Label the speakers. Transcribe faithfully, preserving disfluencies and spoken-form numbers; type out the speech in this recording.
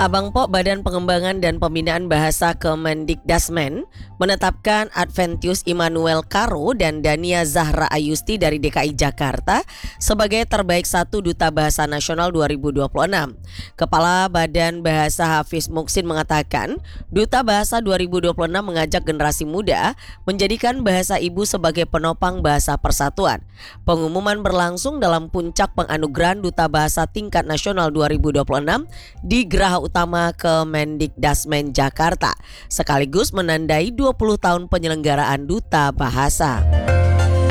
Speaker 1: Abang Po Badan Pengembangan dan Pembinaan Bahasa Kemendikdasmen menetapkan Adventius Immanuel Karo dan Dania Zahra Ayusti dari D K I Jakarta sebagai terbaik satu Duta Bahasa Nasional dua ribu dua puluh enam. Kepala Badan Bahasa Hafiz Muksin mengatakan, Duta Bahasa dua ribu dua puluh enam mengajak generasi muda menjadikan bahasa ibu sebagai penopang bahasa persatuan. Pengumuman berlangsung dalam puncak penganugerahan Duta Bahasa tingkat nasional dua ribu dua puluh enam di Geraha Utama Kemendikdasmen Jakarta, sekaligus menandai dua puluh tahun penyelenggaraan Duta Bahasa.